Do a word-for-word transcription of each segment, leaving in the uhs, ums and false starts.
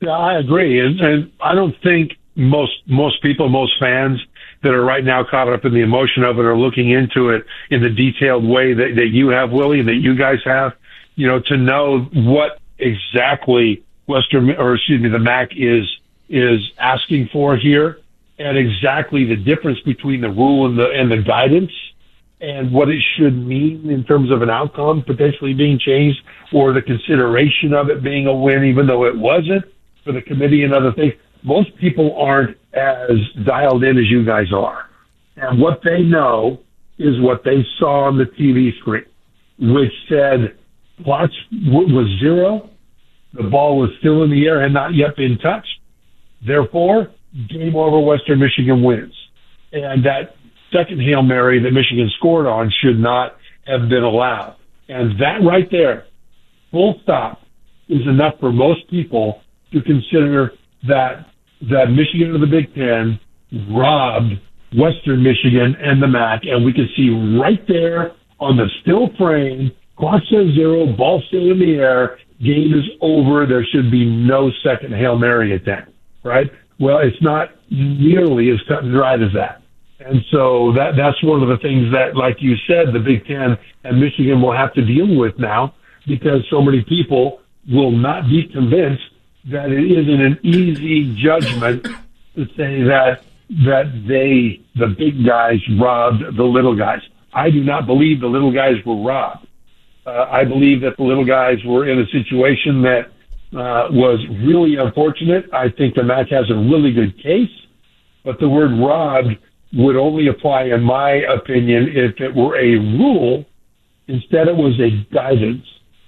Yeah, I agree. And, and I don't think most most people, most fans that are right now caught up in the emotion of it are looking into it in the detailed way that, that you have, Willie, that you guys have, you know, to know what exactly Western, or excuse me, the M A C is is asking for here, and exactly the difference between the rule and the and the guidance, and what it should mean in terms of an outcome potentially being changed, or the consideration of it being a win, even though it wasn't, for the committee and other things. Most people aren't as dialed in as you guys are. And what they know is what they saw on the T V screen, which said clock was zero, the ball was still in the air and not yet been touched. Therefore, game over, Western Michigan wins. And that second Hail Mary that Michigan scored on should not have been allowed. And that right there, full stop, is enough for most people to consider that that Michigan of the Big Ten robbed Western Michigan and the M A C, and we can see right there on the still frame, clock says zero, ball still in the air, game is over, there should be no second Hail Mary attempt, right? Well, it's not nearly as cut and dried as that. And so that that's one of the things that, like you said, the Big Ten and Michigan will have to deal with now, because so many people will not be convinced that it isn't an easy judgment to say that that they, the big guys, robbed the little guys. I do not believe the little guys were robbed. Uh, I believe that the little guys were in a situation that uh, was really unfortunate. I think the M A C has a really good case, but the word robbed would only apply, in my opinion, if it were a rule. Instead, it was a guidance.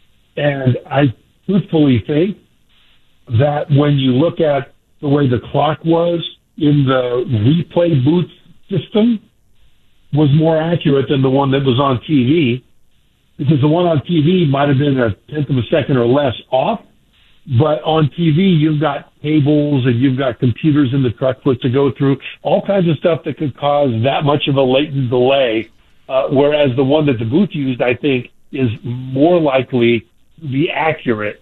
And I truthfully think that when you look at the way the clock was in the replay booth system, was more accurate than the one that was on T V, because the one on T V might have been a tenth of a second or less off, but on T V you've got tables and you've got computers in the truck foot to go through, all kinds of stuff that could cause that much of a latent delay, uh, whereas the one that the booth used, I think, is more likely to be accurate.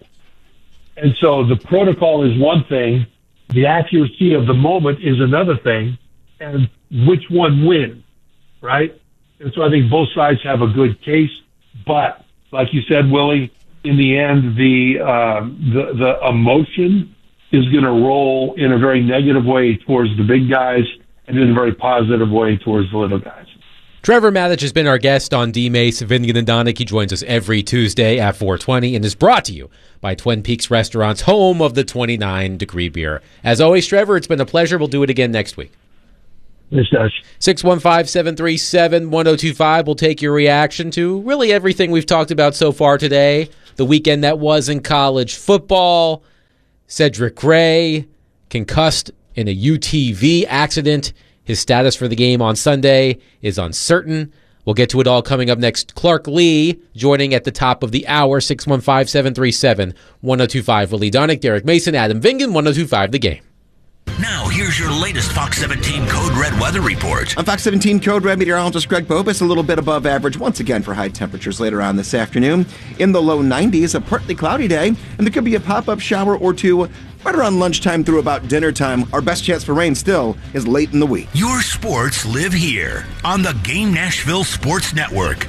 And so the protocol is one thing, the accuracy of the moment is another thing, and which one wins, right? And so I think both sides have a good case, but like you said, Willie, in the end, the uh, the, the emotion is going to roll in a very negative way towards the big guys and in a very positive way towards the little guys. Trevor Matich has been our guest on D-Mace, Vingan and Donick. He joins us every Tuesday at four twenty and is brought to you by Twin Peaks Restaurants, home of the twenty-nine degree beer. As always, Trevor, it's been a pleasure. We'll do it again next week. Yes, Josh. six one five, seven three seven, one oh two five. We'll take your reaction to really everything we've talked about so far today. The weekend that was in college football, Cedric Gray concussed in a U T V accident. His status for the game on Sunday is uncertain. We'll get to it all coming up next. Clark Lee joining at the top of the hour, six one five, seven three seven, one oh two five. Willie Donick, Derek Mason, Adam Vingan, one oh two five The Game. Now, here's your latest Fox seventeen Code Red weather report. On Fox seventeen Code Red, meteorologist Greg Bobus, a little bit above average once again for high temperatures later on this afternoon. In the low nineties, a partly cloudy day, and there could be a pop-up shower or two right around lunchtime through about dinner time. Our best chance for rain still is late in the week. Your sports live here on the Game Nashville Sports Network.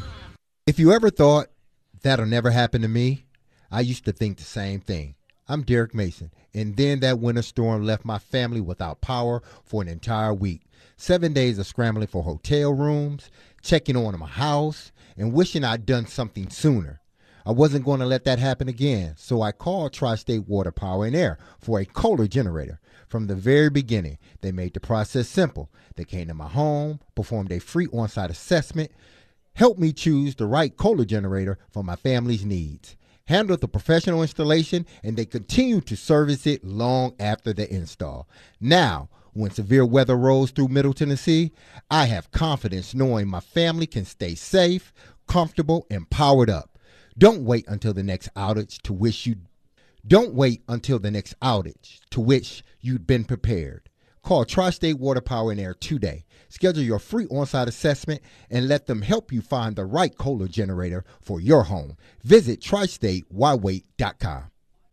If you ever thought that'll never happen to me, I used to think the same thing. I'm Derek Mason, and then that winter storm left my family without power for an entire week. Seven days of scrambling for hotel rooms, checking on my house, and wishing I'd done something sooner. I wasn't going to let that happen again, so I called Tri-State Water Power and Air for a Kohler generator. From the very beginning, they made the process simple. They came to my home, performed a free on-site assessment, helped me choose the right Kohler generator for my family's needs, handled the professional installation, and they continued to service it long after the install. Now, when severe weather rolls through Middle Tennessee, I have confidence knowing my family can stay safe, comfortable, and powered up. Don't wait until the next outage to wish you Don't wait until the next outage to which you'd been prepared. Call Tri-State Water Power and Air today. Schedule your free on-site assessment and let them help you find the right Kohler generator for your home. Visit tri state why wait dot com.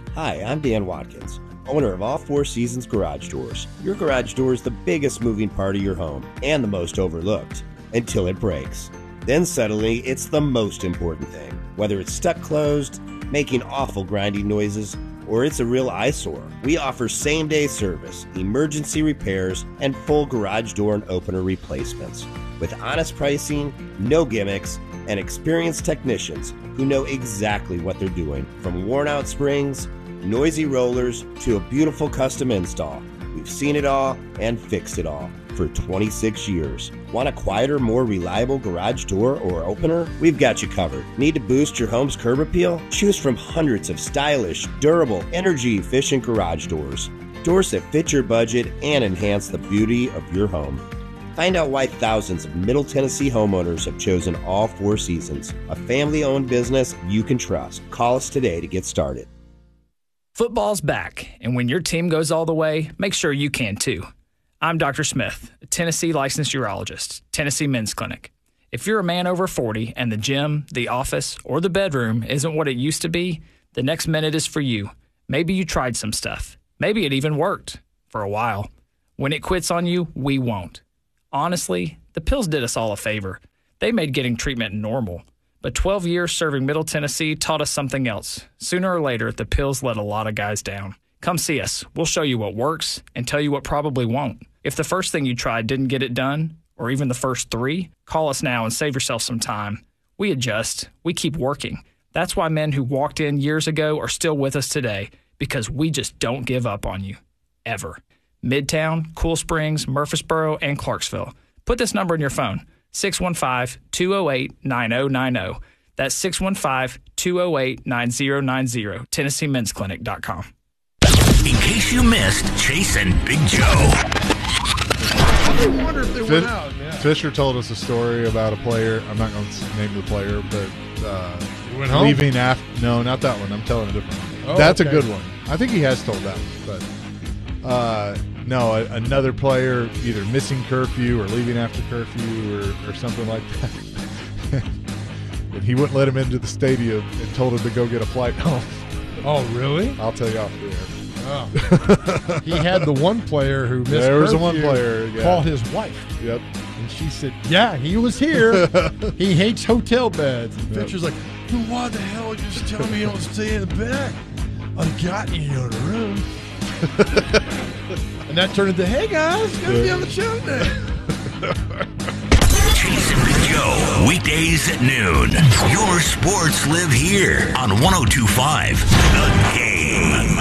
Hi, I'm Dan Watkins, owner of All Four Seasons Garage Doors. Your garage door is the biggest moving part of your home and the most overlooked until it breaks. Then suddenly, it's the most important thing. Whether it's stuck closed, making awful grinding noises, or it's a real eyesore, we offer same-day service, emergency repairs, and full garage door and opener replacements. With honest pricing, no gimmicks, and experienced technicians who know exactly what they're doing. From worn-out springs, noisy rollers, to a beautiful custom install, we've seen it all and fixed it all for twenty-six years. Want a quieter, more reliable garage door or opener? We've got you covered. Need to boost your home's curb appeal? Choose from hundreds of stylish, durable, energy-efficient garage doors. Doors that fit your budget and enhance the beauty of your home. Find out why thousands of Middle Tennessee homeowners have chosen All Four Seasons, a family-owned business you can trust. Call us today to get started. Football's back, and when your team goes all the way, make sure you can too. I'm Doctor Smith, a Tennessee licensed urologist, Tennessee Men's Clinic. If you're a man over forty and the gym, the office, or the bedroom isn't what it used to be, the next minute is for you. Maybe you tried some stuff. Maybe it even worked for a while. When it quits on you, we won't. Honestly, the pills did us all a favor. They made getting treatment normal. But twelve years serving Middle Tennessee taught us something else. Sooner or later, the pills let a lot of guys down. Come see us. We'll show you what works and tell you what probably won't. If the first thing you tried didn't get it done, or even the first three, call us now and save yourself some time. We adjust. We keep working. That's why men who walked in years ago are still with us today, because we just don't give up on you. Ever. Midtown, Cool Springs, Murfreesboro, and Clarksville. Put this number in your phone, six one five, two oh eight, nine oh nine oh. That's six one five, two oh eight, nine oh nine oh, Tennessee Men's Clinic dot com. In case you missed Chase and Big Joe. I wonder if they Fish, went out. Yeah. Fisher told us a story about a player. I'm not going to name the player, but uh, He went home? leaving after. No, not that one. I'm telling a different one. Oh, That's okay. a good one. I think he has told that one, but uh, no, a, another player either missing curfew or leaving after curfew or, or something like that. And he wouldn't let him into the stadium and told him to go get a flight home. Oh, really? I'll tell you off the air. Oh. He had the one player who missed There was the curfew one player, yeah. call his wife. Yep. And she said, yeah, he was here. He hates hotel beds. And Yep. Fisher's like, then why the hell you just tell me you don't stay in the bed? I've got you in the room. And that turned into, hey, guys, gonna be on the show today. Chase and Big Joe, weekdays at noon. Your sports live here on one oh two point five The Game.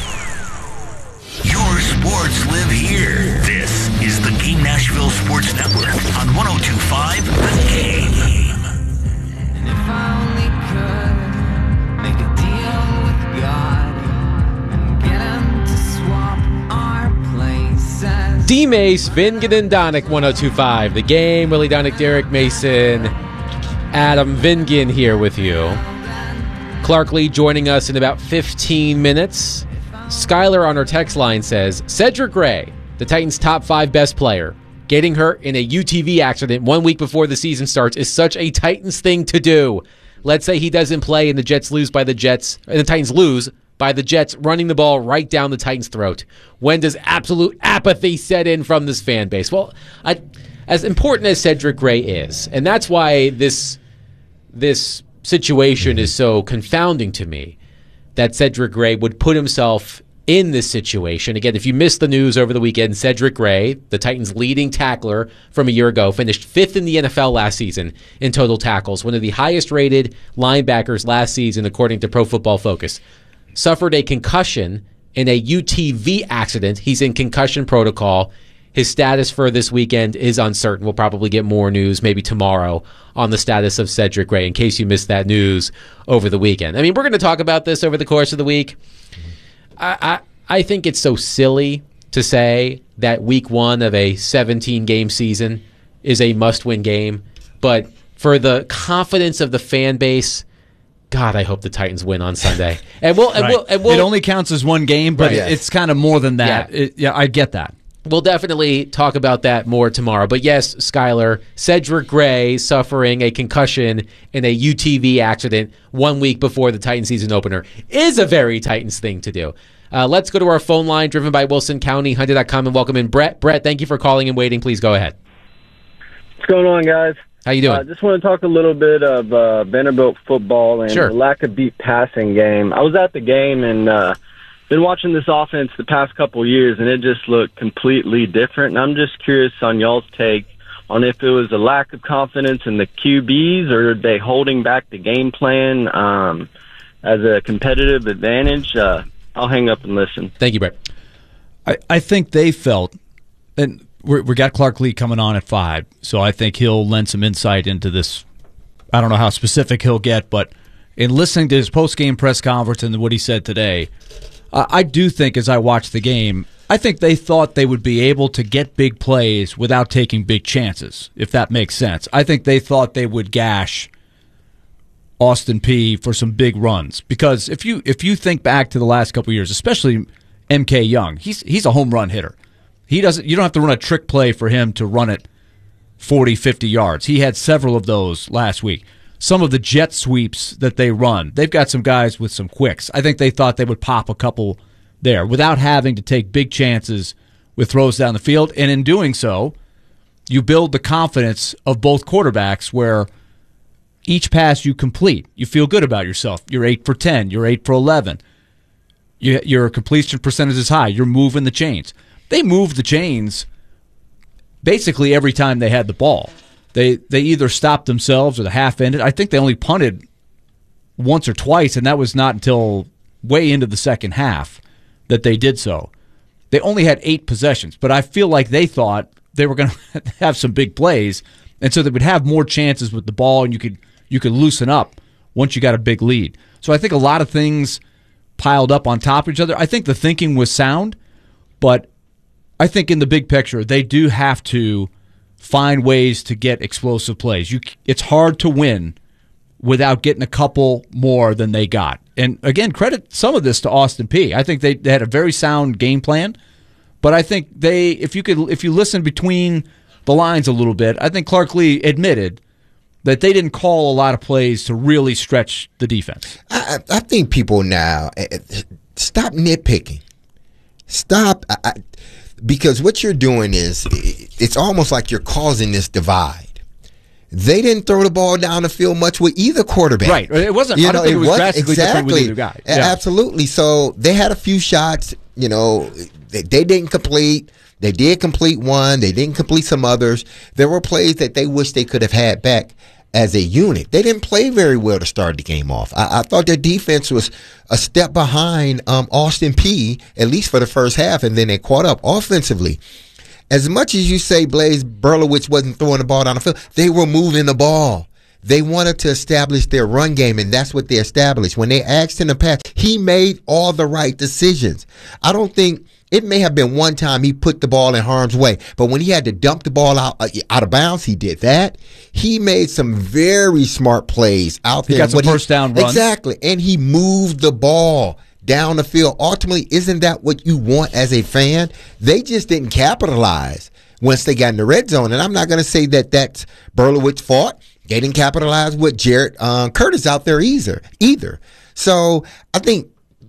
Your sports live here. This is the Game Nashville Sports Network on one oh two point five The Game. And if I only could make a deal with God and get him to swap our places. D-Mace, Vingan and Donick, one oh two point five The Game. Willie Donick, Derek Mason, Adam Vingan here with you. Clark Lee joining us in about fifteen minutes. Skylar on our text line says, Cedric Gray, the Titans' top five best player, getting hurt in a U T V accident one week before the season starts is such a Titans thing to do. Let's say he doesn't play and the Jets lose by the Jets, and the Titans lose by the Jets running the ball right down the Titans' throat. When does absolute apathy set in from this fan base? Well, I, as important as Cedric Gray is, and that's why this this situation is so confounding to me, that Cedric Gray would put himself in this situation. Again, if you missed the news over the weekend, Cedric Gray, the Titans' leading tackler from a year ago, finished fifth in the N F L last season in total tackles, one of the highest-rated linebackers last season, according to Pro Football Focus. Suffered a concussion in a U T V accident. He's in concussion protocol. His status for this weekend is uncertain. We'll probably get more news maybe tomorrow on the status of Cedric Gray, in case you missed that news over the weekend. I mean, we're going to talk about this over the course of the week. I, I, I think it's so silly to say that week one of a seventeen-game season is a must-win game. But for the confidence of the fan base, God, I hope the Titans win on Sunday. And we'll, and Right. we'll, and we'll it only counts as one game, but Right. it- it's kind of more than that. Yeah. It- yeah, I get that. We'll definitely talk about that more tomorrow. But yes, Skyler, Cedric Gray suffering a concussion in a U T V accident one week before the Titans season opener is a very Titans thing to do. Uh, let's go to our phone line driven by Wilson County, Hyundai dot com, and welcome in Brett. Brett, thank you for calling and waiting. Please go ahead. What's going on, guys? How you doing? I uh, just want to talk a little bit of uh, Vanderbilt football and Sure. the lack of deep passing game. I was at the game and uh, been watching this offense the past couple years, and it just looked completely different. And I'm just curious on y'all's take on if it was a lack of confidence in the Q Bs or are they holding back the game plan um, as a competitive advantage. Uh, I'll hang up and listen. Thank you, Brett. I, I think they felt, and we're, we got Clark Lee coming on at five, so I think he'll lend some insight into this. I don't know how specific he'll get, but in listening to his post-game press conference and what he said today, uh, I do think as I watched the game, I think they thought they would be able to get big plays without taking big chances, if that makes sense. I think they thought they would gash Austin Peay for some big runs, because if you if you think back to the last couple of years, especially M K Young, he's he's a home run hitter. He doesn't. You don't have to run a trick play for him to run it forty, fifty yards. He had several of those last week. Some of the jet sweeps that they run, they've got some guys with some quicks. I think they thought they would pop a couple there without having to take big chances with throws down the field. And in doing so, you build the confidence of both quarterbacks where each pass you complete, you feel good about yourself. You're eight for ten. You're eight for eleven. You, your completion percentage is high. You're moving the chains. They moved the chains basically every time they had the ball. They they either stopped themselves or the half ended. I think they only punted once or twice, and that was not until way into the second half that they did so. They only had eight possessions, but I feel like they thought they were going to have some big plays, and so they would have more chances with the ball, and you could you could loosen up once you got a big lead. So I think a lot of things piled up on top of each other. I think the thinking was sound, but I think in the big picture, they do have to find ways to get explosive plays. You, it's hard to win without getting a couple more than they got. And again, credit some of this to Austin Peay. I think they, they had a very sound game plan, but I think they, if you could, if you listen between the lines a little bit, I think Clark Lee admitted that they didn't call a lot of plays to really stretch the defense. I, I think people now stop nitpicking. Stop. I, I, Because what you're doing is, it's almost like you're causing this divide. They didn't throw the ball down the field much with either quarterback. Right. It wasn't, you I don't know, think it, it was was drastically different with either guy. Yeah. Absolutely. So they had a few shots, you know, they, they didn't complete. They did complete one. They didn't complete some others. There were plays that they wish they could have had back as a unit. They didn't play very well to start the game off. I, I thought their defense was a step behind um, Austin Peay, at least for the first half, and then they caught up offensively. As much as you say Blaise Berlowitz wasn't throwing the ball down the field, they were moving the ball. They wanted to establish their run game, and that's what they established. When they asked him to pass, he made all the right decisions. I don't think it may have been one time he put the ball in harm's way, but when he had to dump the ball out uh, out of bounds, he did that. He made some very smart plays out there. He got some first down runs. Exactly, and he moved the ball down the field. Ultimately, isn't that what you want as a fan? They just didn't capitalize once they got in the red zone, and I'm not going to say that that's Berlowitz's fault. They didn't capitalize with Jared uh, Curtis out there either. Either. So I think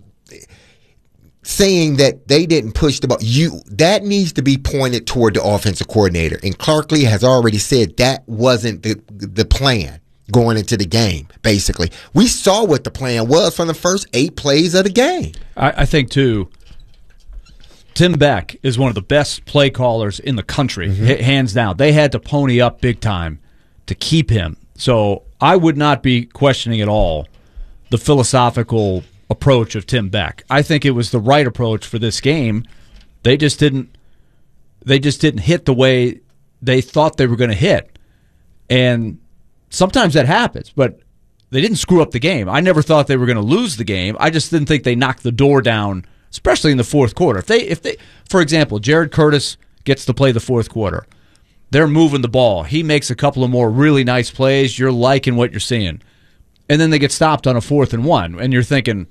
saying that they didn't push the ball, you that needs to be pointed toward the offensive coordinator. And Clark Lee has already said that wasn't the the plan going into the game. Basically, we saw what the plan was from the first eight plays of the game. I, I think too. Tim Beck is one of the best play callers in the country, mm-hmm. hands down. They had to pony up big time to keep him. So I would not be questioning at all the philosophical approach of Tim Beck. I think it was the right approach for this game. They just didn't they just didn't hit the way they thought they were going to hit. And sometimes that happens, but they didn't screw up the game. I never thought they were going to lose the game. I just didn't think they knocked the door down, especially in the fourth quarter. If they if they for example, Jared Curtis gets to play the fourth quarter. They're moving the ball. He makes a couple of more really nice plays. You're liking what you're seeing. And then they get stopped on a fourth and one, and you're thinking,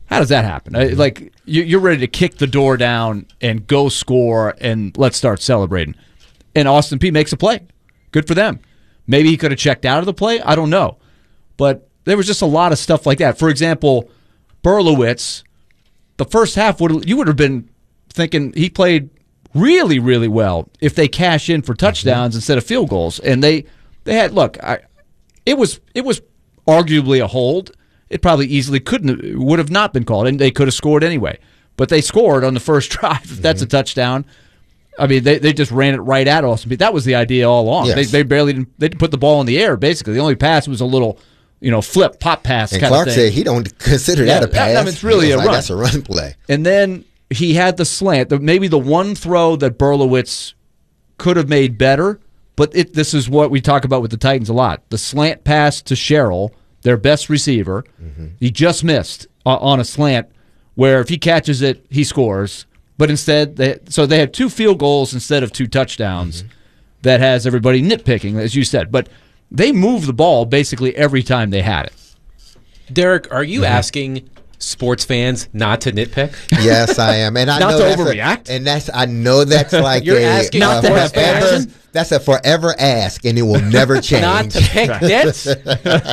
How does that happen? I, like you, you're ready to kick the door down and go score and let's start celebrating. And Austin Peay makes a play. Good for them. Maybe he could have checked out of the play. I don't know. But there was just a lot of stuff like that. For example, Berlowitz, the first half, would you would have been thinking he played really, really well if they cash in for touchdowns mm-hmm. instead of field goals. And they they had, look, I, it was it was arguably a hold. It probably easily couldn't would have not been called, and they could have scored anyway. But they scored on the first drive. If mm-hmm. that's a touchdown, I mean, they, they just ran it right at Austin Peay. That was the idea all along. Yes. They they barely didn't, they didn't put the ball in the air. Basically, the only pass was a little, you know, flip pop pass. And kind Clark of thing. said he don't consider yeah, that a pass. I mean, it's really a like, run. That's a run play. And then he had the slant. The, maybe the one throw that Berlowitz could have made better. But it, this is what we talk about with the Titans a lot: the slant pass to Sherrill, their best receiver. Mm-hmm. He just missed uh, on a slant where if he catches it, he scores. But instead, they, so they had two field goals instead of two touchdowns. Mm-hmm. That has everybody nitpicking, as you said. But they moved the ball basically every time they had it. Derek, are you mm-hmm. asking sports fans not to nitpick? Yes, I am, and I not know to that's overreact. A, and that's I know that's like You're a, asking uh, not to have forever, passion? That's a forever ask, and it will never change. Not to pick nits, and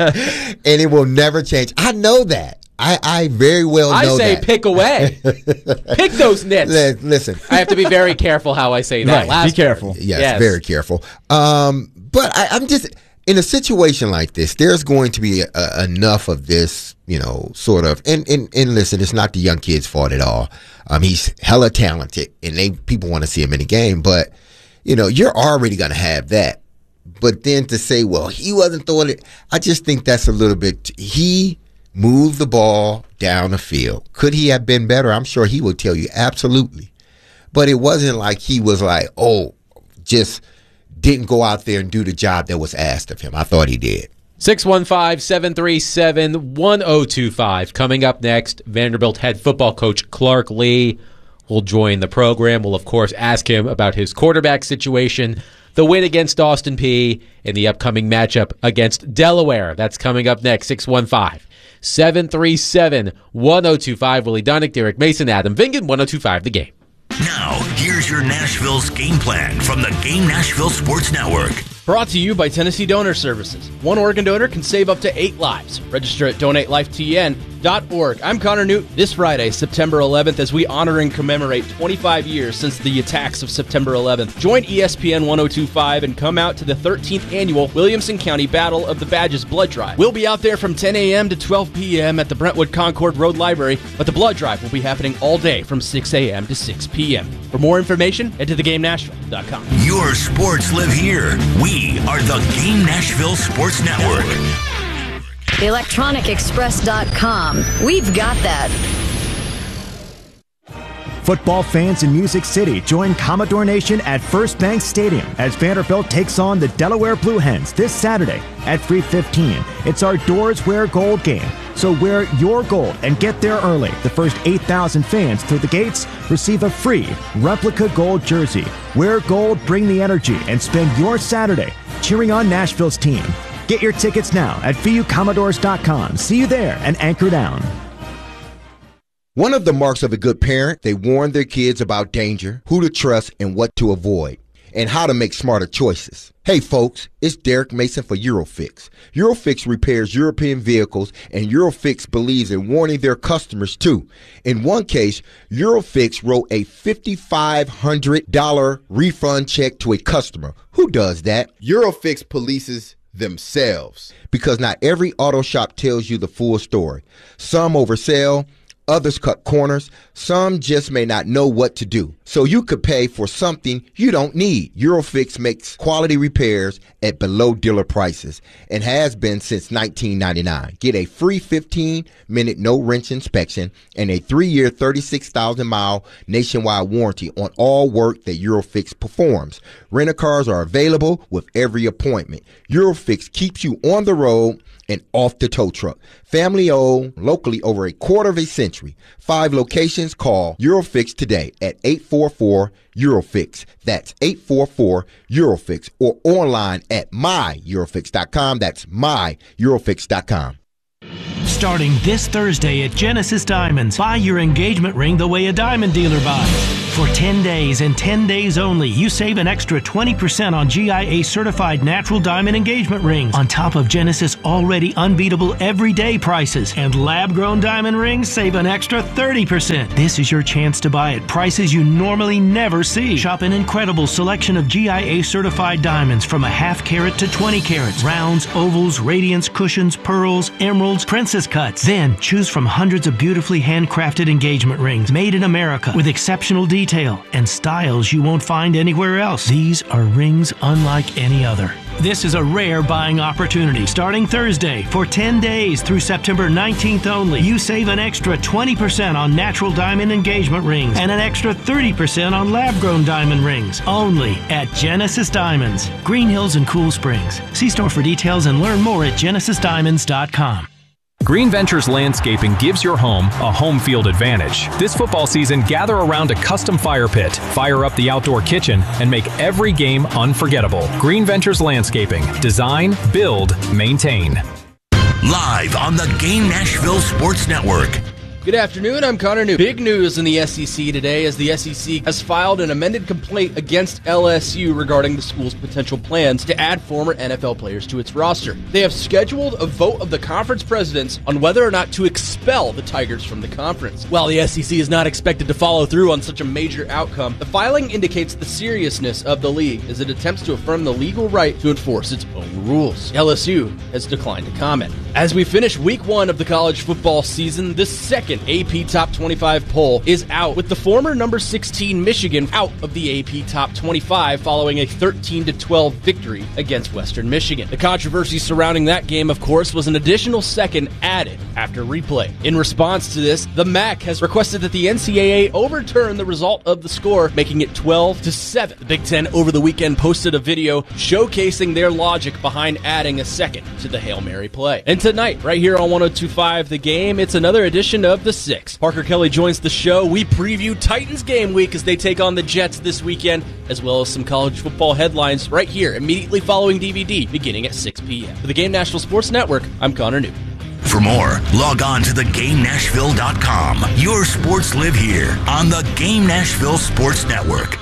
it will never change. I know that. I, I very well know I say that. pick away. Pick those nits. L- listen. I have to be very careful how I say that. Right, Last be careful. Yes, yes, very careful. Um, but I, I'm just in a situation like this. There's going to be a, enough of this, you know, sort of. And, and and listen, it's not the young kid's fault at all. Um, he's hella talented, and they people want to see him in the game. But you know, you're already going to have that. But then to say, well, he wasn't throwing it. I just think that's a little bit. He moved the ball down the field. Could he have been better? I'm sure he would tell you absolutely. But it wasn't like he was like, oh, just didn't go out there and do the job that was asked of him. I thought he did. six one five, seven three seven, one zero two five. Coming up next, Vanderbilt head football coach Clark Lea will join the program. We'll, of course, ask him about his quarterback situation, the win against Austin Peay, and the upcoming matchup against Delaware. That's coming up next, six one five, seven three seven, one zero two five. Willie Dunnick, Derek Mason, Adam Vingan, one zero two five, The Game. Now, here's your Nashville's game plan from the Game Nashville Sports Network. Brought to you by Tennessee Donor Services. One organ donor can save up to eight lives. Register at donate life T N dot org. I'm Connor Newt. This Friday, September eleventh, as we honor and commemorate twenty-five years since the attacks of September eleventh. Join E S P N one oh two point five and come out to the thirteenth Annual Williamson County Battle of the Badges Blood Drive. We'll be out there from ten a.m. to twelve p.m. at the Brentwood Concord Road Library, but the blood drive will be happening all day from six a.m. to six p.m. For more information, head to the game nashville dot com. Your sports live here. We are the Game Nashville Sports Network. electronic express dot com. We've got that. Football fans in Music City join Commodore Nation at First Bank Stadium as Vanderbilt takes on the Delaware Blue Hens this Saturday at three fifteen. It's our Doors Wear Gold game, so wear your gold and get there early. The first eight thousand fans through the gates receive a free replica gold jersey. Wear gold, bring the energy, and spend your Saturday cheering on Nashville's team. Get your tickets now at V U Commodores dot com. See you there and anchor down. One of the marks of a good parent, they warn their kids about danger, who to trust, and what to avoid, and how to make smarter choices. Hey folks, it's Derek Mason for Eurofix. Eurofix repairs European vehicles, and Eurofix believes in warning their customers too. In one case, Eurofix wrote a five thousand five hundred dollars refund check to a customer. Who does that? Eurofix polices themselves. Because not every auto shop tells you the full story. Some oversell, others cut corners. Some just may not know what to do. So you could pay for something you don't need. Eurofix makes quality repairs at below dealer prices and has been since nineteen ninety-nine. Get a free fifteen minute no-wrench inspection and a three-year, thirty-six thousand mile nationwide warranty on all work that Eurofix performs. Rent-a-cars are available with every appointment. Eurofix keeps you on the road and off the tow truck. Family owned, locally over a quarter of a century. Five locations. Call Eurofix today at eight four four Eurofix. That's eight four four Eurofix, or online at my eurofix dot com. That's my eurofix dot com. Starting this Thursday at Genesis Diamonds, buy your engagement ring the way a diamond dealer buys. For ten days and ten days only, you save an extra twenty percent on G I A certified natural diamond engagement rings on top of Genesis already unbeatable everyday prices. And lab-grown diamond rings save an extra thirty percent. This is your chance to buy at prices you normally never see. Shop an incredible selection of G I A certified diamonds from a half carat to twenty carats. Rounds, ovals, radiance, cushions, pearls, emeralds, princess cuts. Then choose from hundreds of beautifully handcrafted engagement rings made in America with exceptional detail and styles you won't find anywhere else. These are rings unlike any other. This is a rare buying opportunity. Starting Thursday for ten days through September nineteenth only, you save an extra twenty percent on natural diamond engagement rings and an extra thirty percent on lab-grown diamond rings. Only at Genesis Diamonds, Green Hills and Cool Springs. See store for details and learn more at genesis diamonds dot com. Green Ventures Landscaping gives your home a home field advantage. This football season, gather around a custom fire pit, fire up the outdoor kitchen, and make every game unforgettable. Green Ventures Landscaping. Design, build, maintain. Live on the Game Nashville Sports Network. Good afternoon, I'm Connor Newt. Big news in the S E C today as the S E C has filed an amended complaint against L S U regarding the school's potential plans to add former N F L players to its roster. They have scheduled a vote of the conference presidents on whether or not to expel the Tigers from the conference. While the S E C is not expected to follow through on such a major outcome, the filing indicates the seriousness of the league as it attempts to affirm the legal right to enforce its own rules. L S U has declined to comment. As we finish week one of the college football season, the second A P Top twenty-five poll is out, with the former number sixteen Michigan out of the A P Top twenty-five following a thirteen to twelve victory against Western Michigan. The controversy surrounding that game, of course, was an additional second added after replay. In response to this, the M A C has requested that the N C double A overturn the result of the score, making it twelve to seven. The Big Ten over the weekend posted a video showcasing their logic behind adding a second to the Hail Mary play. And tonight, right here on one oh two point five The Game, it's another edition of The Six. Parker Kelly joins the show. We preview Titans game week as they take on the Jets this weekend, as well as some college football headlines right here immediately following D V D, beginning at six p.m. For the Game Nashville Sports Network, I'm Connor Newt. For more, log on to the game nashville dot com. Your sports live here on the Game Nashville Sports Network.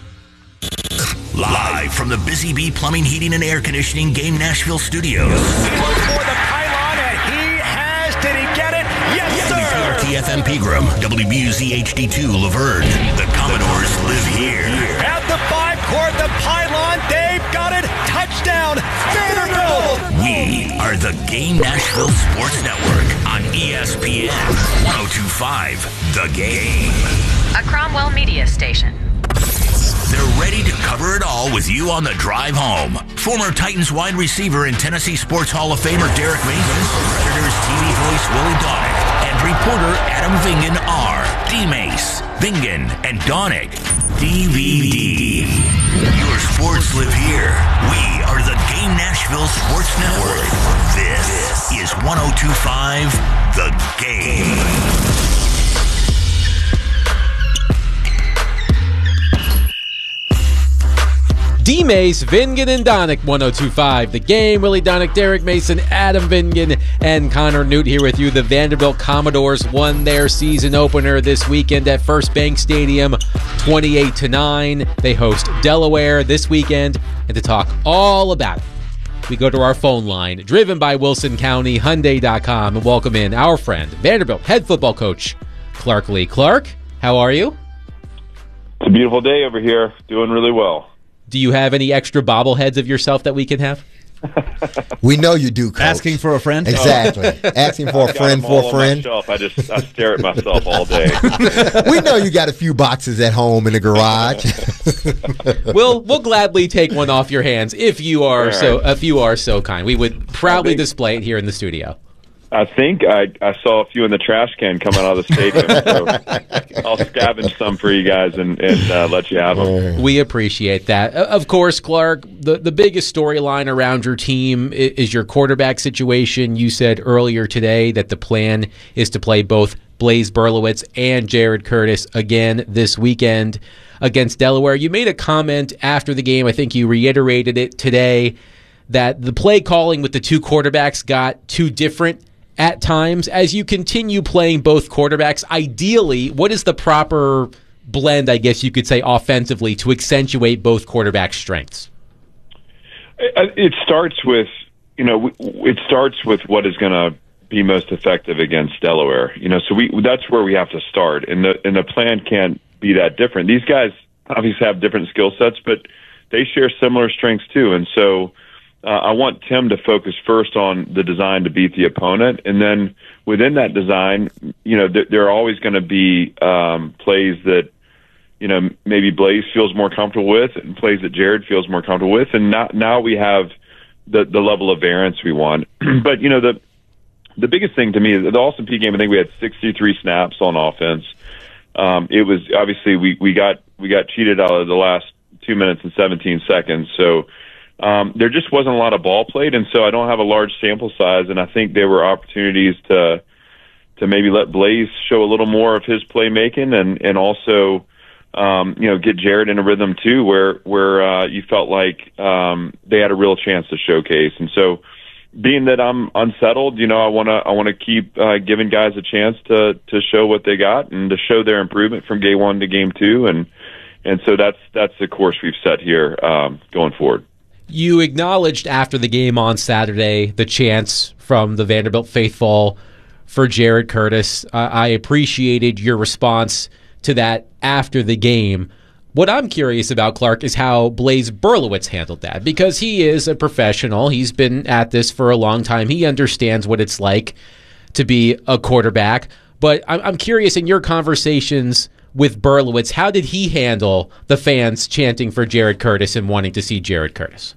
Live from the Busy Bee Plumbing, Heating, and Air Conditioning Game Nashville studios. T F M Pegram, W B U Z H D two Laverne. The Commodores live here. At the five court, the pylon, they've got it. Touchdown, Vanderbilt. We are the Game Nashville Sports Network on E S P N one oh two point five The Game. A Cromwell Media Station. They're ready to cover it all with you on the drive home. Former Titans wide receiver and Tennessee Sports Hall of Famer Derek Mason, Predators T V voice Willie Donick, and reporter Adam Vingan are D-Mace, Vingan, and Donick. D V D. Your sports live here. We are the Game Nashville Sports Network. This is one oh two point five The Game. D-Mace, Vingan, and Donick, one oh two point five The Game. Willie Donick, Derek Mason, Adam Vingan, and Connor Newt here with you. The Vanderbilt Commodores won their season opener this weekend at First Bank Stadium, twenty-eight to nine. They host Delaware this weekend, and to talk all about it, we go to our phone line, driven by Wilson County Hyundai dot com, and welcome in our friend, Vanderbilt head football coach, Clark Lee. Clark, how are you? It's a beautiful day over here. Doing really well. Do you have any extra bobbleheads of yourself that we can have? We know you do, Coach. Asking for a friend? Exactly. Asking for a friend for a friend. I just I stare at myself all day. We know you got a few boxes at home in the garage. we'll we'll gladly take one off your hands if you are right. so if you are so kind. We would proudly display it here in the studio. I think I, I saw a few in the trash can coming out of the stadium, so I'll scavenge some for you guys and, and uh, let you have them. We appreciate that. Of course, Clark, the, the biggest storyline around your team is your quarterback situation. You said earlier today that the plan is to play both Blaise Berlowitz and Jared Curtis again this weekend against Delaware. You made a comment after the game, I think you reiterated it today, that the play calling with the two quarterbacks got too different at times. As you continue playing both quarterbacks, ideally, what is the proper blend, I guess you could say, offensively to accentuate both quarterback strengths? It, it starts with, you know, it starts with what is going to be most effective against Delaware. You know, so we that's where we have to start, and the and the plan can't be that different. These guys obviously have different skill sets, but they share similar strengths too, and so uh, I want Tim to focus first on the design to beat the opponent, and then within that design, you know, th- there are always going to be um, plays that, you know, maybe Blaze feels more comfortable with, and plays that Jared feels more comfortable with, and now now we have the the level of variance we want. But you know, the the biggest thing to me is the Austin Peay game. I think we had sixty-three snaps on offense. Um, it was obviously we, we got we got cheated out of the last two minutes and seventeen seconds. So um, there just wasn't a lot of ball played, and so I don't have a large sample size. And I think there were opportunities to to maybe let Blaze show a little more of his playmaking, and and also um, you know, get Jared in a rhythm too, where where uh, you felt like um, they had a real chance to showcase. And so, being that I'm unsettled, you know, I want to I want to keep uh, giving guys a chance to to show what they got and to show their improvement from game one to game two, and and so that's that's the course we've set here um, going forward. You acknowledged after the game on Saturday the chants from the Vanderbilt faithful for Jared Curtis. Uh, I appreciated your response to that after the game. What I'm curious about, Clark, is how Blaze Berlowitz handled that, because he is a professional. He's been at this for a long time. He understands what it's like to be a quarterback. But I'm curious, in your conversations with Berlowitz, how did he handle the fans chanting for Jared Curtis and wanting to see Jared Curtis?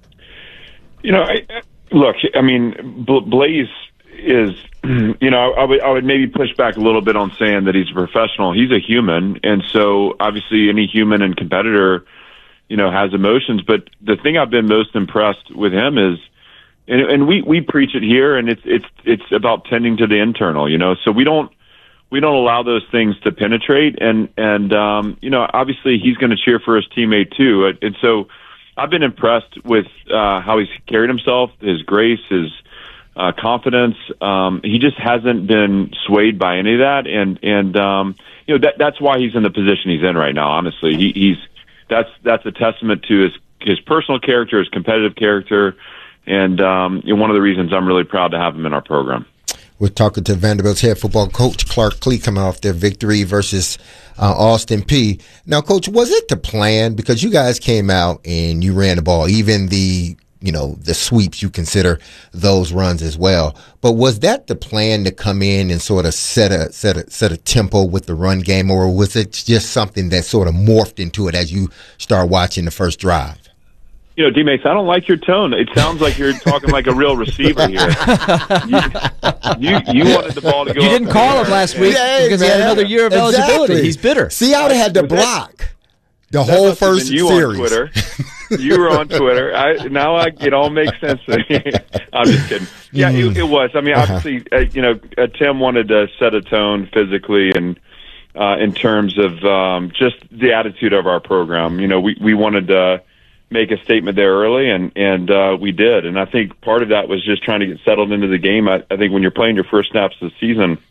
You know, I, look, I mean, Blaze is, you know, I would I would maybe push back a little bit on saying that he's a professional. He's a human, and so obviously any human and competitor, you know, has emotions. But the thing I've been most impressed with him is, and, and we, we preach it here, and it's it's it's about tending to the internal, you know. So we don't we don't allow those things to penetrate, and and um, you know, obviously he's going to cheer for his teammate too, and so I've been impressed with uh, how he's carried himself, his grace, his Uh, confidence. Um, he just hasn't been swayed by any of that, and and um, you know that that's why he's in the position he's in right now. Honestly, he, he's that's that's a testament to his his personal character, his competitive character, and um, you know, one of the reasons I'm really proud to have him in our program. We're talking to Vanderbilt's head football coach, Clark Clee, coming off their victory versus uh, Austin Peay. Now, Coach, was it the plan? Because you guys came out and you ran the ball, even the you know, the sweeps, you consider those runs as well. But was that the plan, to come in and sort of set a set a set a tempo with the run game, or was it just something that sort of morphed into it as you start watching the first drive? You know, D-Mace, I don't like your tone. It sounds like you're talking like a real receiver here. You, you, you wanted the ball to go. You didn't call him last week Hey, because man. he had another year of Exactly. eligibility. He's bitter. See how they had to block the That whole must have first been you series. on Twitter. You were on Twitter. I, now I, it all makes sense to me. I'm just kidding. Yeah, Mm. it, it was. I mean, obviously, uh, you know, uh, Tim wanted to set a tone physically and uh, in terms of um, just the attitude of our program. You know, we, we wanted to make a statement there early, and, and uh, we did. And I think part of that was just trying to get settled into the game. I, I think when you're playing your first snaps of the season,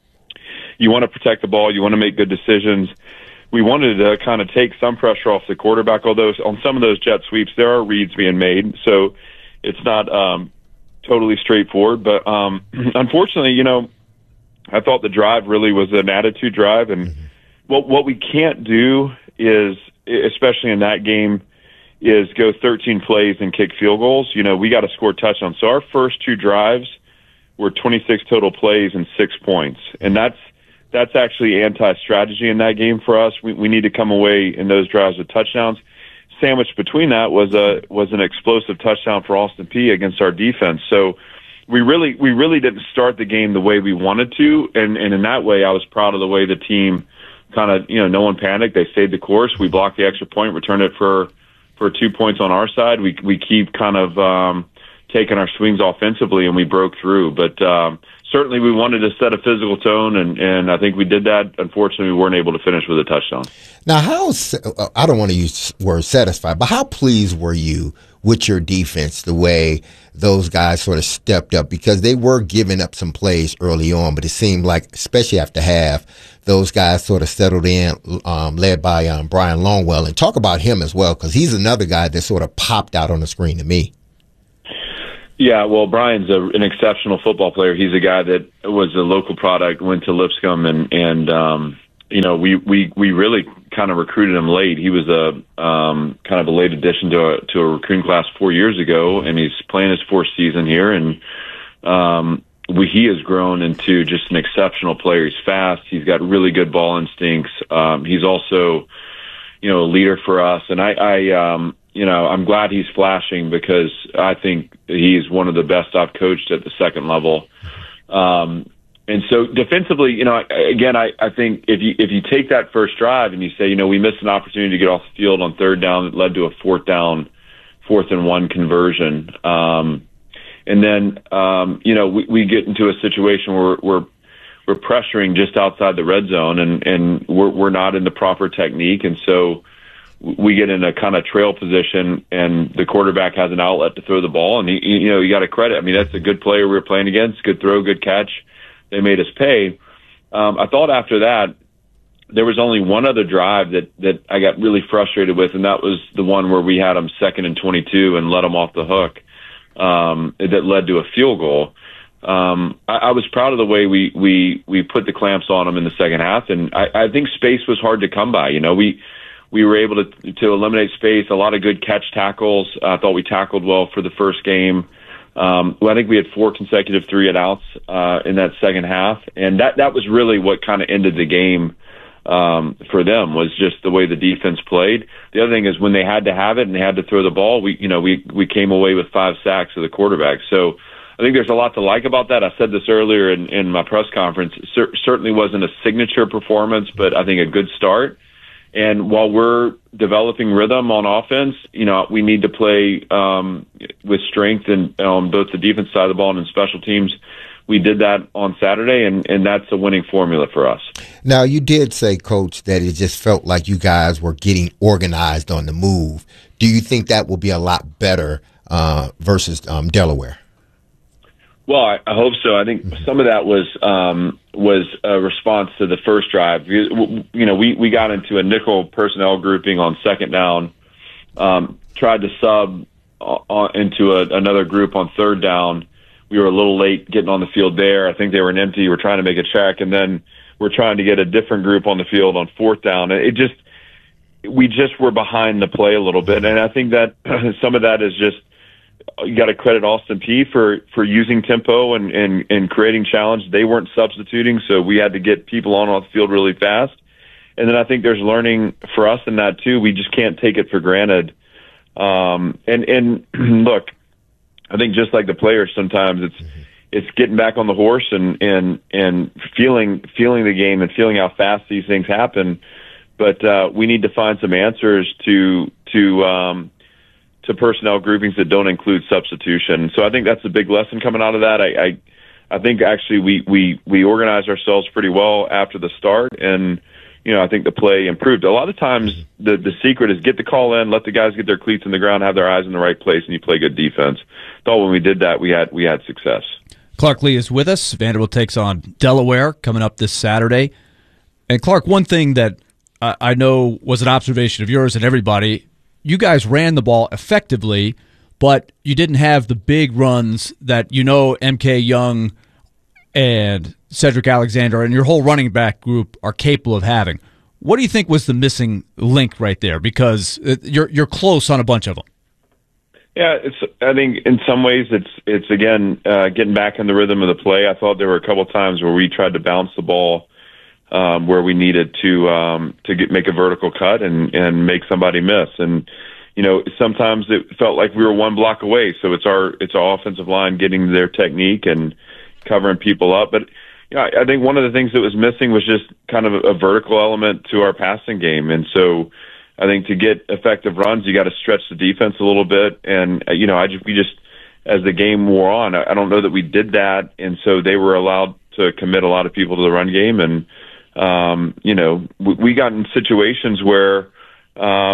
you want to protect the ball. You want to make good decisions. We wanted to kind of take some pressure off the quarterback, although on some of those jet sweeps, there are reads being made. So it's not um, totally straightforward. But um, unfortunately, you know, I thought the drive really was an attitude drive. And what, what we can't do is, especially in that game, is go thirteen plays and kick field goals. You know, we got to score touchdowns. So our first two drives were twenty-six total plays and six points. And that's, That's actually anti-strategy in that game for us. We, we need to come away in those drives with touchdowns. Sandwiched between that was a was an explosive touchdown for Austin Peay against our defense. So we really we really didn't start the game the way we wanted to, and, and in that way, I was proud of the way the team kind of, you know, no one panicked. They stayed the course. We blocked the extra point, returned it for for two points on our side. We we keep kind of um, taking our swings offensively, and we broke through, but. Um, Certainly, we wanted to set a physical tone, and, and I think we did that. Unfortunately, we weren't able to finish with a touchdown. Now, how, I don't want to use the word satisfied, but how pleased were you with your defense, the way those guys sort of stepped up, because they were giving up some plays early on, but it seemed like, especially after half, those guys sort of settled in, um, led by um, Brian Longwell. And talk about him as well, because he's another guy that sort of popped out on the screen to me. Yeah, well, Brian's a, an exceptional football player. He's a guy that was a local product, went to Lipscomb, and, and um, you know, we, we, we really kind of recruited him late. He was a um, kind of a late addition to a, to a recruiting class four years ago, and he's playing his fourth season here. And um, we, he has grown into just an exceptional player. He's fast. He's got really good ball instincts. Um, he's also, you know, a leader for us. And I, I um, you know, I'm glad he's flashing, because I think he's one of the best I've coached at the second level. Um, And so defensively, you know, again, I, I think if you if you take that first drive and you say, you know, we missed an opportunity to get off the field on third down that led to a fourth down, fourth and one conversion. Um, and then, um, you know, we, we get into a situation where we're, we're pressuring just outside the red zone, and, and we're, we're not in the proper technique. And so we get in a kind of trail position, and the quarterback has an outlet to throw the ball. And, he, you know, you got to credit. I mean, that's a good player we were playing against, good throw, good catch. They made us pay. Um, I thought after that, there was only one other drive that, that I got really frustrated with, and that was the one where we had them second and twenty-two and let them off the hook. Um, that led to a field goal. Um, I, I was proud of the way we, we, we put the clamps on them in the second half, and I, I think space was hard to come by. You know, we, we were able to, to eliminate space, a lot of good catch tackles. I thought we tackled well for the first game. Um, well, I think we had four consecutive three and outs, uh, in that second half. And that, that was really what kind of ended the game, um, for them, was just the way the defense played. The other thing is when they had to have it and they had to throw the ball, we, you know, we, we came away with five sacks of the quarterback. So I think there's a lot to like about that. I said this earlier in, in my press conference. It cer- certainly wasn't a signature performance, but I think a good start. And while we're developing rhythm on offense, you know, we need to play um, with strength and on both the defense side of the ball and in special teams. We did that on Saturday, and, and that's a winning formula for us. Now, you did say, Coach, that it just felt like you guys were getting organized on the move. Do you think that will be a lot better uh, versus um, Delaware? Well, I, I hope so. I think some of that was um, was a response to the first drive. You, you know, we, we got into a nickel personnel grouping on second down, um, tried to sub uh, into a, another group on third down. We were a little late getting on the field there. I think they were an empty. We're trying to make a check, and then we're trying to get a different group on the field on fourth down. It just we just were behind the play a little bit, and I think that some of that is just. You got to credit Austin Peay for, for using tempo and, and, and creating challenge. They weren't substituting, so we had to get people on off the field really fast. And then I think there's learning for us in that too. We just can't take it for granted. Um, and, and look, I think just like the players, sometimes it's, it's getting back on the horse and, and, and feeling, feeling the game and feeling how fast these things happen. But, uh, we need to find some answers to, to, um, to personnel groupings that don't include substitution. So I think that's a big lesson coming out of that. I, I, I think actually we, we, we organized ourselves pretty well after the start, and, you know, I think the play improved. A lot of times the, the secret is get the call in, let the guys get their cleats in the ground, have their eyes in the right place, and you play good defense. Thought when we did that, we had, we had success. Clark Lea is with us. Vanderbilt takes on Delaware coming up this Saturday. And Clark, one thing that I, I know was an observation of yours and everybody, you guys ran the ball effectively, but you didn't have the big runs that you know M K Young and Cedric Alexander and your whole running back group are capable of having. What do you think was the missing link right there? Because you're you're close on a bunch of them. Yeah, it's. I think in some ways it's it's again uh, getting back in the rhythm of the play. I thought there were a couple times where we tried to bounce the ball. Um, where we needed to um, to get, make a vertical cut and, and make somebody miss, and you know sometimes it felt like we were one block away. So it's our it's our offensive line getting their technique and covering people up. But you know, I, I think one of the things that was missing was just kind of a, a vertical element to our passing game, and so I think to get effective runs, you got to stretch the defense a little bit. And you know, I just we just as the game wore on, I, I don't know that we did that, and so they were allowed to commit a lot of people to the run game and. Um, you know, we, we got in situations where, um,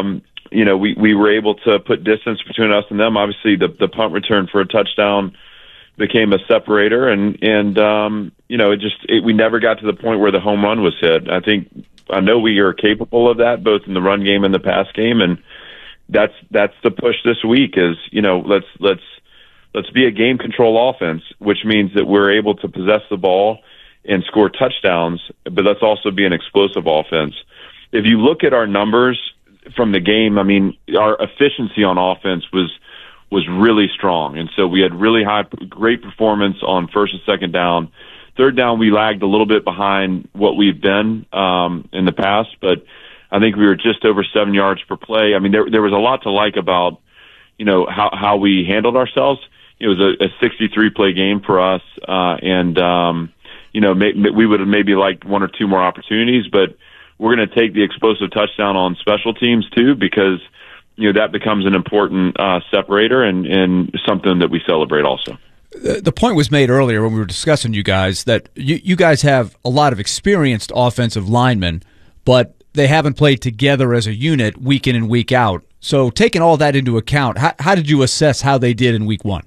you know, we, we were able to put distance between us and them. Obviously, the, the punt return for a touchdown became a separator, and, and um, you know, it just it, we never got to the point where the home run was hit. I think I know we are capable of that, both in the run game and the pass game, and that's that's the push this week is, you know, let's let's let's be a game control offense, which means that we're able to possess the ball and score touchdowns, but let's also be an explosive offense. If you look at our numbers from the game, I mean, our efficiency on offense was was really strong, and so we had really high, great performance on first and second down. Third down, we lagged a little bit behind what we've been um, in the past, but I think we were just over seven yards per play. I mean, there there was a lot to like about, you know, how how we handled ourselves. It was a, a sixty-three play game for us, uh, and um, you know, may, we would have maybe liked one or two more opportunities, but we're going to take the explosive touchdown on special teams too, because you know that becomes an important uh, separator and, and something that we celebrate also. The point was made earlier when we were discussing you guys that you, you guys have a lot of experienced offensive linemen, but they haven't played together as a unit week in and week out. So taking all that into account, how, how did you assess how they did in week one?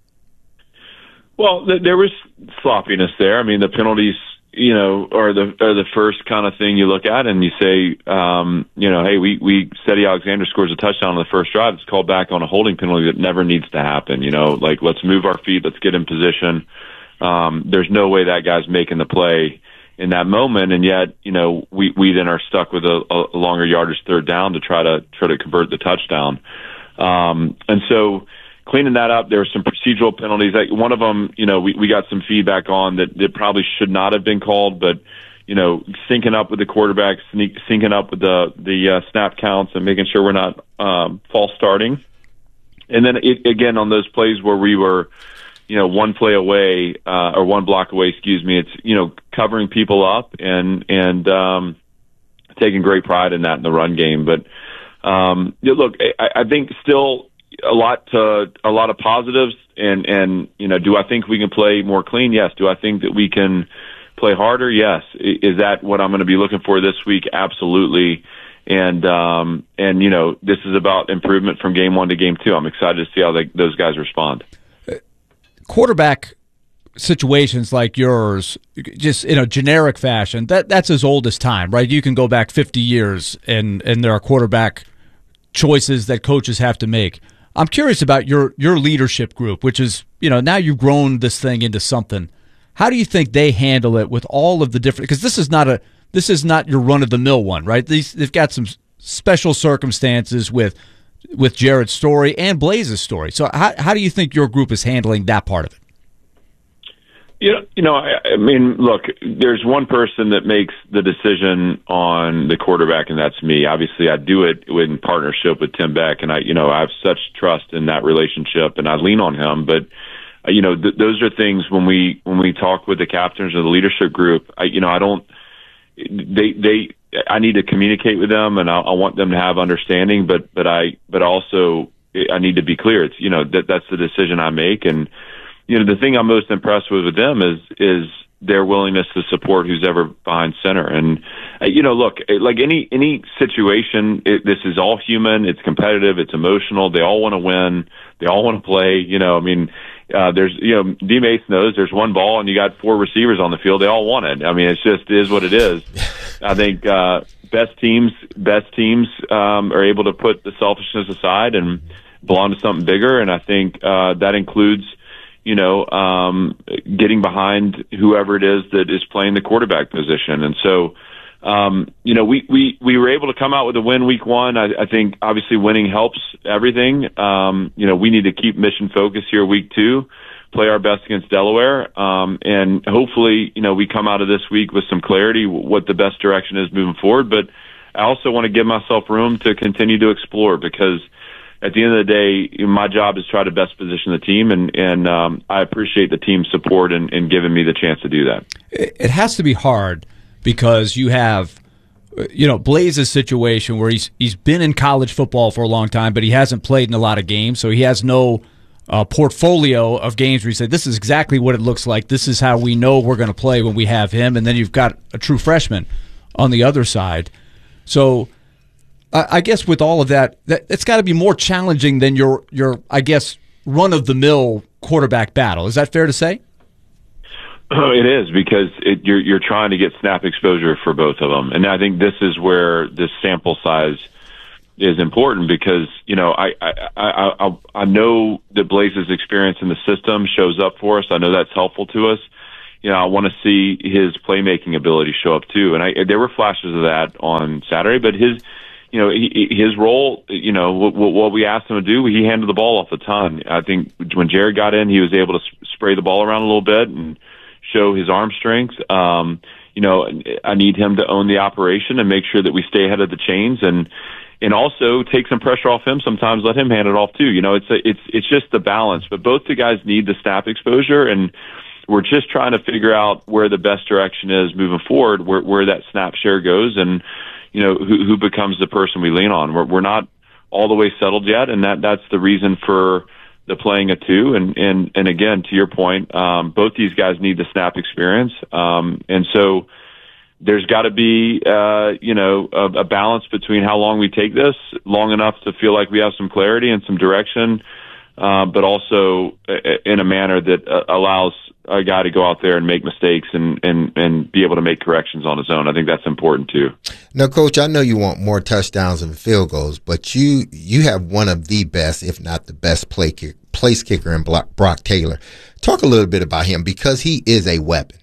Well, th- there was sloppiness there. I mean, the penalties, you know, are the are the first kind of thing you look at, and you say, um, you know, hey, we we Cedi Alexander scores a touchdown on the first drive. It's called back on a holding penalty that never needs to happen. You know, like let's move our feet, let's get in position. Um, there's no way that guy's making the play in that moment, and yet, you know, we we then are stuck with a, a longer yardage third down to try to try to convert the touchdown. Um, and so. Cleaning that up, there were some procedural penalties. One of them, you know, we, we got some feedback on that, that probably should not have been called, but, you know, syncing up with the quarterback, sneak, syncing up with the, the uh, snap counts and making sure we're not um, false starting. And then, it, again, on those plays where we were, you know, one play away uh, or one block away, excuse me, it's, you know, covering people up and, and um, taking great pride in that in the run game. But, um, you know, look, I, I think still – a lot to a lot of positives, and and you know, do I think we can play more clean? Yes. Do I think that we can play harder? Yes. Is that what I'm going to be looking for this week? Absolutely. And um and you know, this is about improvement from game one to game two. I'm excited to see how they, those guys respond. Quarterback situations like yours, just in a generic fashion, that that's as old as time, right? You can go back fifty years, and and there are quarterback choices that coaches have to make. I'm curious about your your leadership group, which is, you know, now you've grown this thing into something. How do you think they handle it with all of the different? Because this is not a this is not your run of the mill one, right? These they've got some special circumstances with with Jared's story and Blaze's story. So how how do you think your group is handling that part of it? You know, you know, I, I mean, look, there's one person that makes the decision on the quarterback, and that's me. Obviously, I do it in partnership with Tim Beck, and I, you know, I have such trust in that relationship, and I lean on him. But, uh, you know, th- those are things when we when we talk with the captains or the leadership group. I, you know, I don't. They they. I need to communicate with them, and I, I want them to have understanding. But but I but also I need to be clear. It's, you know, that that's the decision I make. And you know, the thing I'm most impressed with with them is is their willingness to support who's ever behind center. And uh, you know, look, like any any situation, it, this is all human. It's competitive. It's emotional. They all want to win. They all want to play. You know, I mean, uh, there's you know, D. Mace knows there's one ball and you got four receivers on the field. They all want it. I mean, it's just it is what it is. I think uh, best teams best teams um, are able to put the selfishness aside and belong to something bigger. And I think uh, that includes, you know, um, getting behind whoever it is that is playing the quarterback position. And so, um, you know, we, we, we were able to come out with a win week one. I, I think obviously winning helps everything. Um, you know, we need to keep mission focused here week two, play our best against Delaware. Um, and hopefully, you know, we come out of this week with some clarity what the best direction is moving forward. But I also want to give myself room to continue to explore, because at the end of the day, my job is to try to best position the team, and, and um, I appreciate the team's support and, and giving me the chance to do that. It has to be hard because you have, you know, Blaze's situation where he's he's been in college football for a long time, but he hasn't played in a lot of games, so he has no uh, portfolio of games where you say, this is exactly what it looks like, this is how we know we're going to play when we have him, and then you've got a true freshman on the other side. So I, I guess with all of that, that it's got to be more challenging than your your I guess run of the mill quarterback battle. Is that fair to say? Oh, it is, because it, you're you're trying to get snap exposure for both of them, and I think this is where this sample size is important, because you know I I I, I, I know that Blaze's experience in the system shows up for us. I know that's helpful to us. You know, I want to see his playmaking ability show up too, and I, there were flashes of that on Saturday. But his, you know, he, his role, you know, what, what we asked him to do, he handled the ball off a ton. I think when Jared got in, he was able to spray the ball around a little bit and show his arm strength. Um, you know, I need him to own the operation and make sure that we stay ahead of the chains, and and also take some pressure off him. Sometimes let him hand it off too. You know, it's a, it's it's just the balance. But both the guys need the snap exposure, and we're just trying to figure out where the best direction is moving forward, where where that snap share goes, and you know who who becomes the person we lean on. We're we're not all the way settled yet, and that that's the reason for the playing a two. And, and, and again, to your point, um, both these guys need the snap experience. Um, and so there's got to be, uh, you know, a, a balance between how long we take this, long enough to feel like we have some clarity and some direction, uh, but also in a manner that uh, allows a guy to go out there and make mistakes and, and, and be able to make corrections on his own. I think that's important too. Now, Coach, I know you want more touchdowns and field goals, but you you have one of the best, if not the best, play kick, place kicker in Brock Taylor. Talk a little bit about him, because he is a weapon.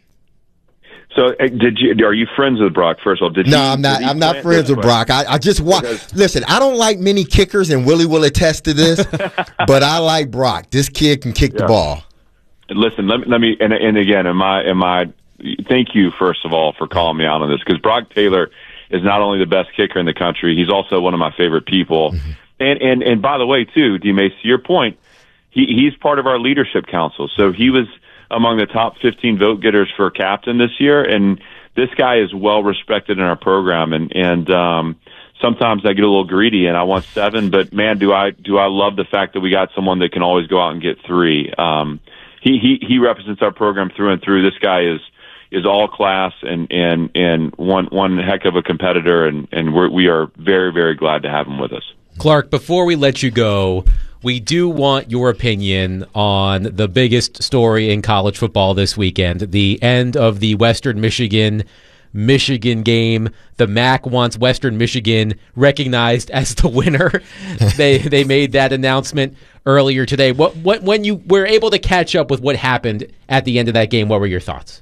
So, did you? Are you friends with Brock? First of all, did no, he, I'm not. I'm not plant, friends with Brock. I, I just want. Listen, I don't like many kickers, and Willie will attest to this. But I like Brock. This kid can kick yeah. the ball. Listen, let me, let me and, and again, am I, am I, thank you, first of all, for calling me out on this, because Brock Taylor is not only the best kicker in the country, he's also one of my favorite people. Mm-hmm. And, and, and by the way, too, D-Mace, to your point, he, he's part of our leadership council. So he was among the top fifteen vote getters for captain this year. And this guy is well respected in our program. And, and, um, sometimes I get a little greedy and I want seven, but man, do I, do I love the fact that we got someone that can always go out and get three. Um, He, he he represents our program through and through. This guy is is all class and and and one one heck of a competitor, and and we're, we are very very glad to have him with us. Clark, before we let you go, we do want your opinion on the biggest story in college football this weekend: the end of the Western Michigan Michigan game. The M A C wants Western Michigan recognized as the winner. they they made that announcement earlier today. What what when you were able to catch up with what happened at the end of that game, what were your thoughts?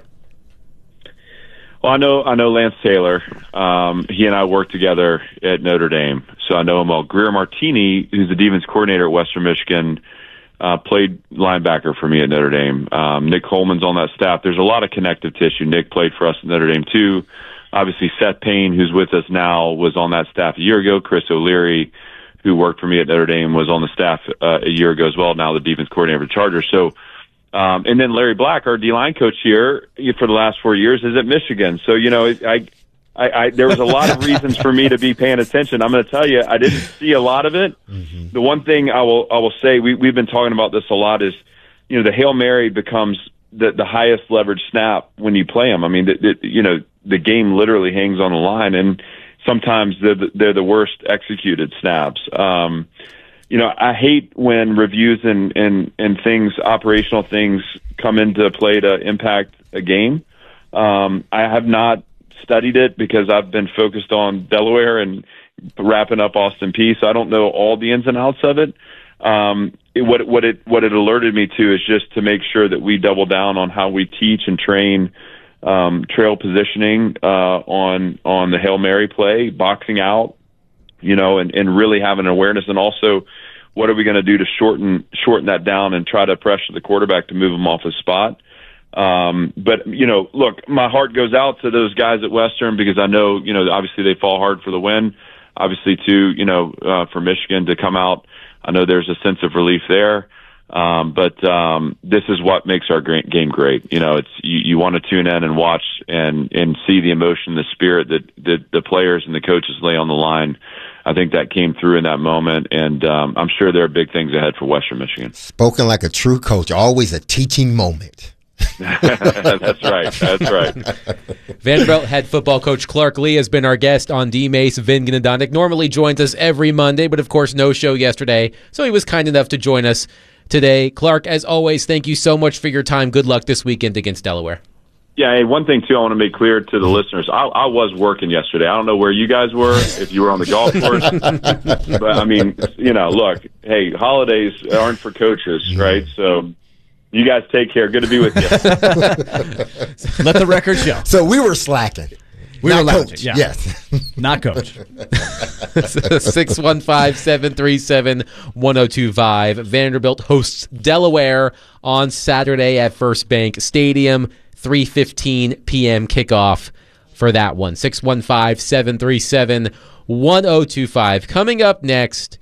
Well, I know I know Lance Taylor. Um, he and I worked together at Notre Dame, so I know him well. Greer Martini, who's the defense coordinator at Western Michigan, uh, played linebacker for me at Notre Dame. Um, Nick Coleman's on that staff. There's a lot of connective tissue. Nick played for us at Notre Dame too. Obviously, Seth Payne, who's with us now, was on that staff a year ago. Chris O'Leary, who worked for me at Notre Dame, was on the staff uh, a year ago as well, now the defense coordinator for the Chargers. So, um, and then Larry Black, our D-line coach here for the last four years, is at Michigan. So, you know, I, I, I there was a lot of reasons for me to be paying attention. I'm going to tell you, I didn't see a lot of it. Mm-hmm. The one thing I will I will say, we, we've been talking about this a lot, is, you know, the Hail Mary becomes the, the highest leverage snap when you play them. I mean, the, the, you know, the game literally hangs on the line, and sometimes they're the, they're the worst executed snaps. Um, you know, I hate when reviews and, and, and things, operational things, come into play to impact a game. Um, I have not studied it because I've been focused on Delaware and wrapping up Austin Peay, so I don't know all the ins and outs of it. Um, it, what what it what it alerted me to is just to make sure that we double down on how we teach and train um, trail positioning uh, on on the Hail Mary play, boxing out, you know, and, and really having awareness, and also what are we going to do to shorten shorten that down and try to pressure the quarterback to move him off his spot. Um, but, you know, look, my heart goes out to those guys at Western, because I know, you know, obviously they fall hard for the win. Obviously, too, you know, uh, for Michigan to come out, I know there's a sense of relief there. Um, but um, this is what makes our great game great. You know, it's you, you want to tune in and watch and, and see the emotion, the spirit that, that the players and the coaches lay on the line. I think that came through in that moment, and um, I'm sure there are big things ahead for Western Michigan. Spoken like a true coach, always a teaching moment. That's right. That's right. Vanderbilt head football coach Clark Lee has been our guest on D-Mace. Vin Gnadonic normally joins us every Monday, but of course no show yesterday, so he was kind enough to join us today. Clark, as always, thank you so much for your time. Good luck this weekend against Delaware. Yeah, hey, one thing, too, I want to make clear to the listeners. I, I was working yesterday. I don't know where you guys were, if you were on the golf course. But, I mean, you know, look, hey, holidays aren't for coaches, right? So you guys take care. Good to be with you. Let the record show. So we were slacking. We Not were lounging, coach. yeah. Yes. Not coach. six one five, seven three seven, one oh two five. Vanderbilt hosts Delaware on Saturday at First Bank Stadium. three fifteen p.m. kickoff for that one. six one five, seven three seven, one oh two five. Coming up next,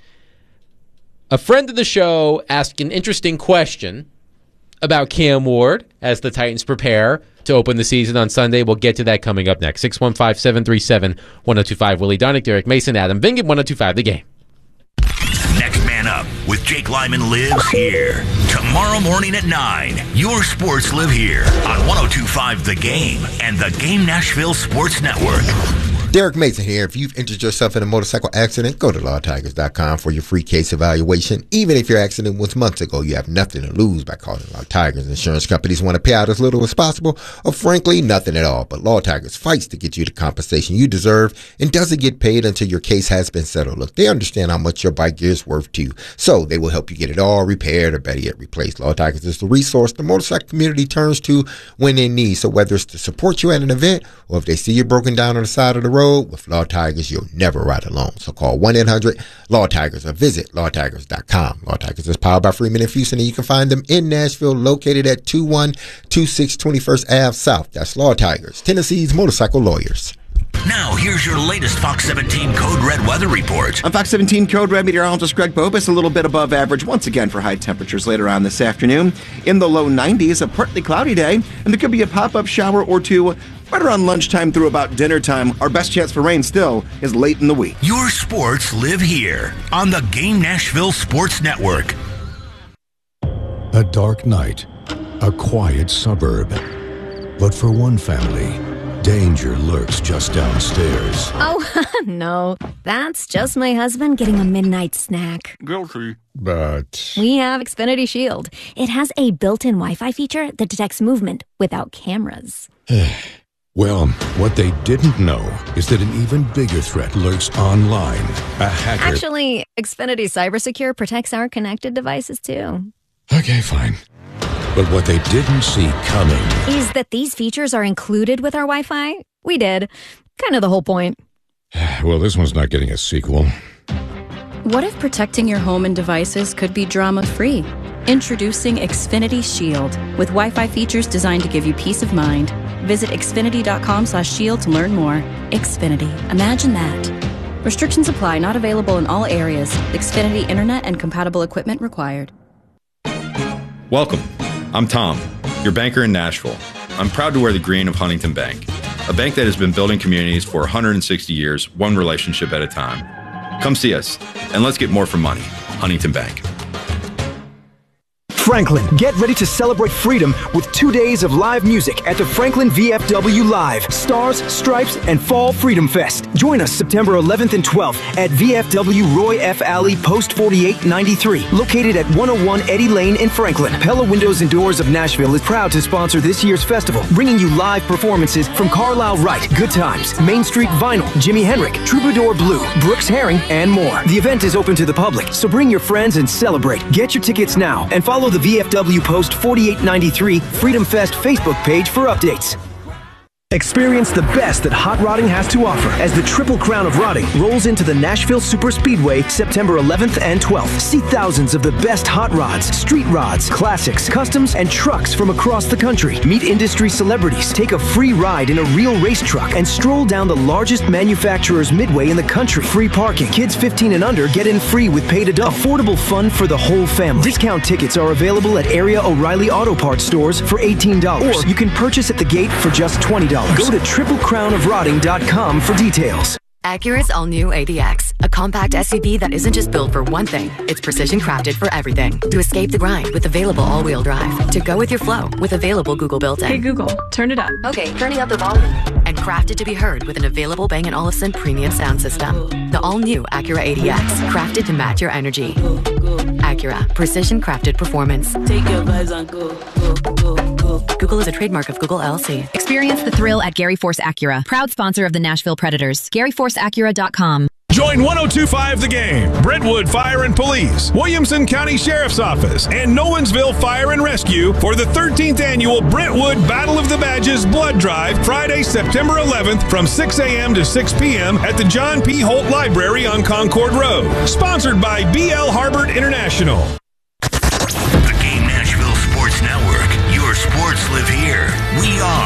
a friend of the show asked an interesting question about Cam Ward as the Titans prepare to open the season on Sunday. We'll get to that coming up next. six one five, seven three seven, one oh two five. Willie Donick, Derek Mason, Adam Vingan, one oh two five, The Game. Next Man Up with Jake Lyman lives here. Tomorrow morning at nine, your sports live here on one oh two five The Game and The Game Nashville Sports Network. Derek Mason here. If you've injured yourself in a motorcycle accident, go to law tigers dot com for your free case evaluation. Even if your accident was months ago, you have nothing to lose by calling Law Tigers. Insurance companies want to pay out as little as possible, or frankly, nothing at all. But Law Tigers fights to get you the compensation you deserve and doesn't get paid until your case has been settled. Look, they understand how much your bike gear is worth to you, so they will help you get it all repaired or better yet replaced. Law Tigers is the resource the motorcycle community turns to when in need. So whether it's to support you at an event or if they see you broken down on the side of the road, with Law Tigers, you'll never ride alone. So call one eight hundred law tigers or visit law tigers dot com. Law Tigers is powered by Freeman and Fuson, and you can find them in Nashville, located at two one two six twenty-first Avenue South. That's Law Tigers, Tennessee's motorcycle lawyers. Now, here's your latest Fox seventeen Code Red weather report. On Fox seventeen Code Red, meteorologist Greg Bobus, a little bit above average once again for high temperatures later on this afternoon. In the low nineties, a partly cloudy day, and there could be a pop-up shower or two right around lunchtime through about dinner time. Our best chance for rain still is late in the week. Your sports live here on the Game Nashville Sports Network. A dark night, a quiet suburb. But for one family, danger lurks just downstairs. Oh, no. That's just my husband getting a midnight snack. Guilty. But We have Xfinity Shield. It has a built-in Wi-Fi feature that detects movement without cameras. well, what they didn't know is that an even bigger threat lurks online. A hacker. Actually, Xfinity CyberSecure protects our connected devices, too. Okay, fine. But what they didn't see coming Is that these features are included with our Wi-Fi? We did. Kind of the whole point. Well, this one's not getting a sequel. What if protecting your home and devices could be drama-free? Introducing Xfinity Shield, with Wi-Fi features designed to give you peace of mind. Visit xfinity dot com slash shield to learn more. Xfinity. Imagine that. Restrictions apply. Not available in all areas. Xfinity Internet and compatible equipment required. Welcome. I'm Tom, your banker in Nashville. I'm proud to wear the green of Huntington Bank, a bank that has been building communities for one hundred sixty years, one relationship at a time. Come see us, and let's get more for money. Huntington Bank. Franklin, get ready to celebrate freedom with two days of live music at the Franklin V F W Live, Stars, Stripes, and Fall Freedom Fest. Join us September eleventh and twelfth at V F W Roy F. Alley, Post forty-eight ninety-three, located at one oh one Eddie Lane in Franklin. Pella Windows and Doors of Nashville is proud to sponsor this year's festival, bringing you live performances from Carlisle Wright, Good Times, Main Street Vinyl, Jimi Hendrix, Troubadour Blue, Brooks Herring, and more. The event is open to the public, so bring your friends and celebrate. Get your tickets now and follow the V F W Post forty-eight ninety-three Freedom Fest Facebook page for updates. Experience the best that hot rodding has to offer as the Triple Crown of Rodding rolls into the Nashville Super Speedway September eleventh and twelfth. See thousands of the best hot rods, street rods, classics, customs, and trucks from across the country. Meet industry celebrities, take a free ride in a real race truck, and stroll down the largest manufacturer's midway in the country. Free parking. Kids fifteen and under get in free with paid adult. Affordable fun for the whole family. Discount tickets are available at area O'Reilly Auto Parts stores for eighteen dollars. Or you can purchase at the gate for just twenty dollars. Go to triple crown of rodding dot com for details. Acura's all-new A D X. A compact S U V that isn't just built for one thing, it's precision crafted for everything. To escape the grind with available all-wheel drive. To go with your flow with available Google built-in. Hey Google, turn it up. Okay, turning up the volume. And crafted to be heard with an available Bang and Olufsen premium sound system. The all-new Acura A D X, crafted to match your energy. Acura, precision crafted performance. Take your vibes on go, go, go, go. Google is a trademark of Google L L C. Experience the thrill at Gary Force Acura, proud sponsor of the Nashville Predators. Gary Force Acura dot com. Join one oh two point five The Game, Brentwood Fire and Police, Williamson County Sheriff's Office, and Nolensville Fire and Rescue for the thirteenth Annual Brentwood Battle of the Badges Blood Drive, Friday, September eleventh from six a.m. to six p.m. at the John P. Holt Library on Concord Road. Sponsored by B L Harbert International. The Game Nashville Sports Network. Your sports live here. We are